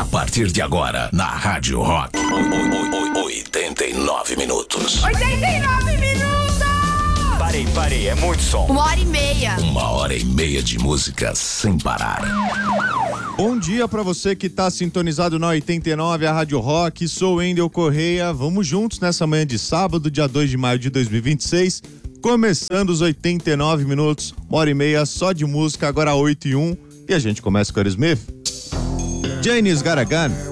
A partir de agora, na Rádio Rock. 89 minutos. 89 minutos! Parei, é muito som. 1h30. 1h30 de música sem parar. Bom dia pra você que tá sintonizado na 89, a Rádio Rock. Sou Wendel Correia. Vamos juntos nessa manhã de sábado, dia 2 de maio de 2026. Começando os 89 minutos, 1h30 só de música, agora 8h01. E a gente começa com Aerosmith. Janis Got a Gun.